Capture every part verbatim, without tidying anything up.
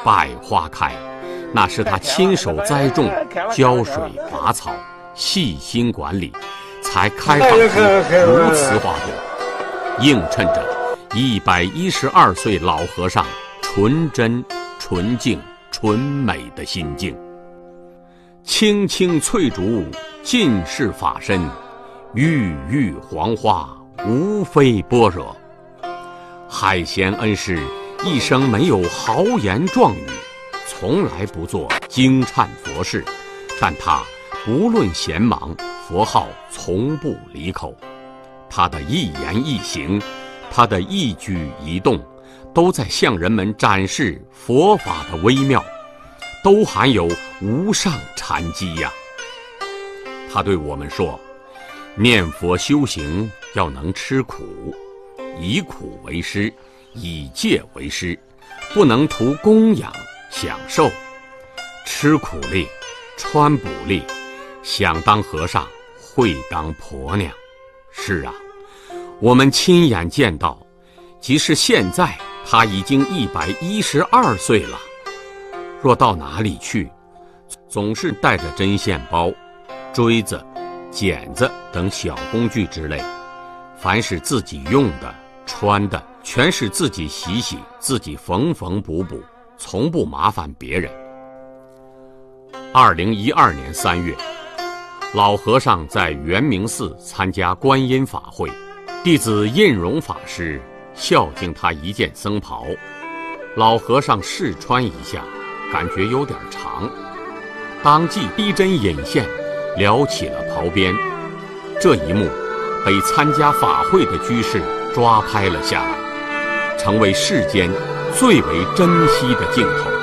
百花开，那是他亲手栽种、浇水拔草、细心管理，才开放出如此花朵，映衬着一百一十二岁老和尚纯真、纯净、纯美的心境。青青翠竹，尽是法身；郁郁黄花，无非般若。海贤恩师一生没有豪言壮语，从来不做惊忏佛事，但他不论闲忙，佛号从不离口。他的一言一行，他的一举一动，都在向人们展示佛法的微妙，都含有无上禅机呀。他对我们说，念佛修行要能吃苦，以苦为师，以戒为师，不能图供养享受。吃苦力，穿补力，想当和尚会当婆娘。是啊，我们亲眼见到，即使现在他已经一百一十二岁了，若到哪里去，总是带着针线包、锥子、剪子等小工具之类，凡是自己用的、穿的，全是自己洗洗，自己缝缝补补，从不麻烦别人。二零一二年三月，老和尚在圆明寺参加观音法会，弟子印荣法师孝敬他一件僧袍，老和尚试穿一下，感觉有点长，当即逼针引线，撩起了袍边。这一幕被参加法会的居士抓拍了下来，成为世间最为珍惜的镜头。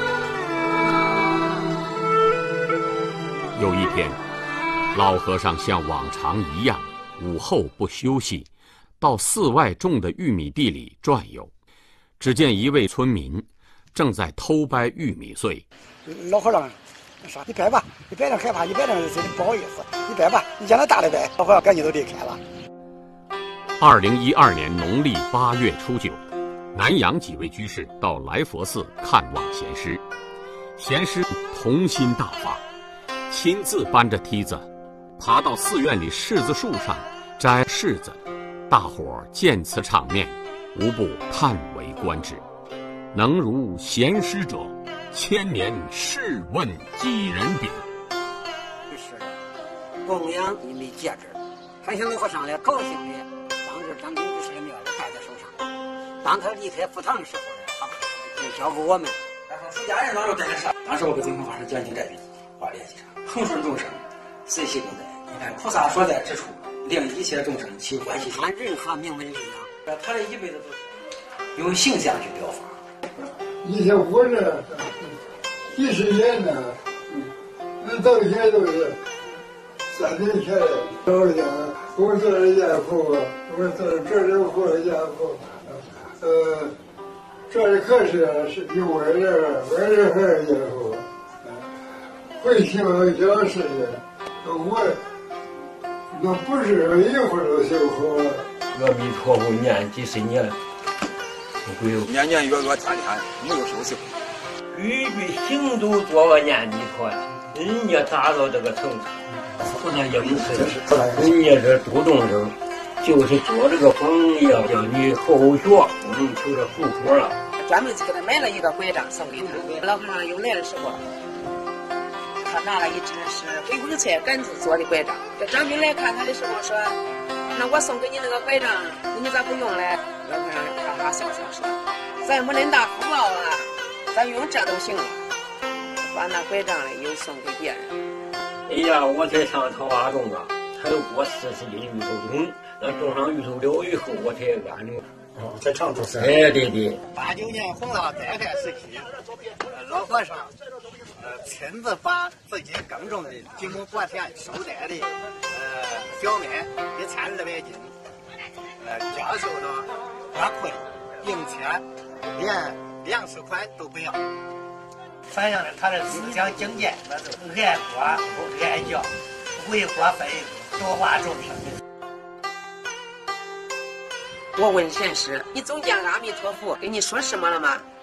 有一天，老和尚像往常一样，午后不休息，到寺外种的玉米地里转悠。只见一位村民正在偷掰玉米穗。 老和尚说：“你掰吧，你掰着害怕，你掰着心里不好意思，你掰吧，你让他大的掰。”老和尚赶紧都离开了。 二零一二年农历八月初九，南阳几位居士到来佛寺看望贤师，贤师童心大发，亲自搬着梯子爬到寺院里柿子树上摘柿子。大伙儿见此场面，无不叹为观止。能如贤师者，千年试问几人比？ 是的，供养你没戒指，还向老和尚来高兴的，当着张兵居士的面戴在手上。当他离开佛堂的时候呢，他就交给我们。 出家人哪有这个事？当时我给宗喀法师讲经这句话联系上，恒顺众生，随喜功德。你看菩萨所在之处，令一切众生起欢喜心。 按任何名门力量， 他这一辈子都是用形象去表法。 一些活着几十年呢，那到现在都是三年前老人家我做了家父，我做这里活了家父，呃，这里可是是有我这我这还是家父，会修小事情，我那不是一会儿都修好。 阿弥陀佛念几十年。 年年月月天天没有休息， 句句行都做个念弥陀，人家达到这个程度，不能应试，人家这主动生，就是做这个榜样，叫你后学不能求这后果了。 专门给他买了一个拐杖送给他，老和尚又来的时候，他拿了一只是回光菜杆子做的拐杖。这张兵来看他的时候说：“那我送给你那个拐杖，你咋不用嘞？”老和尚哈哈笑笑说：“咱没恁大福报啊，咱用这都行了。”把那拐杖嘞又送给别人。 哎呀，我才上桃花种啊，才有过四十斤芋头种，那种上芋头了以后，我才安住。 哦，在常州市。 哎，对对。 八九年洪涝灾害时期，老和尚呃亲自把自己耕种的经过国田收摘的呃小麦一千二百斤，呃交收到国库里，并且连粮食款都不要，反映了他的思想境界，那是爱国不爱教，为国分忧，多化众生。 我问贤师：“你总见阿弥陀佛跟你说什么了吗？”